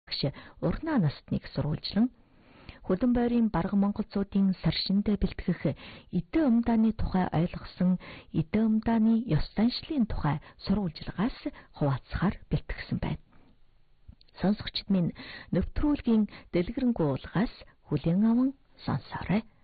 багш Урнаа настныг сурвалжлан Хөдөн бойрын барга монголчуудын саршиндэ бэлтгэх эдэ умдааны тухай ойлгосон эдэ умдааны ёс заншлын тухай сурвалжлагаас хуваалцахаар бэлтгэсэн байна. Сонсогчид минь нэвтрүүлгийн дэлгэрэнгүй уулгаас хүлээн аван сонсоорой.